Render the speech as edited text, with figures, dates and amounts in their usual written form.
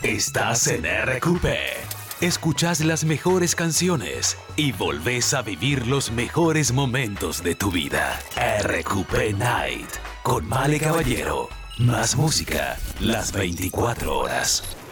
Estás en RQP. Escuchás las mejores canciones y volvés a vivir los mejores momentos de tu vida. RQP Night con Male Caballero. Más música las 24 horas.